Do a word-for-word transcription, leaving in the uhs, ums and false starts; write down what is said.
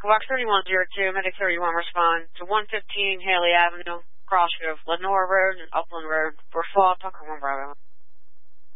Box thirty-one oh two, Medic thirty-one, respond to one fifteen Haley Avenue, Crossgrove, Lenore Road and Upland Road, for fall Tucker one Bravo.